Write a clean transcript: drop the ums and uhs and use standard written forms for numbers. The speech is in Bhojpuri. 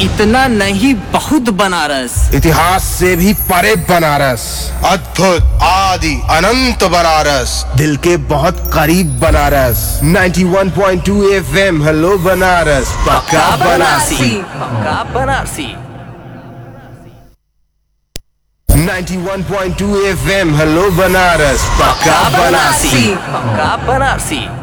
इतना नहीं बहुत बनारस, इतिहास से भी परे बनारस, अद्भुत आदि अनंत बनारस, दिल के बहुत करीब बनारस। 91.2 FM हेलो बनारस, पक्का बनारसी। पक्का बनारसी। 91.2 FM हेलो बनारस, पक्का बनारसी। पक्का बनारसी।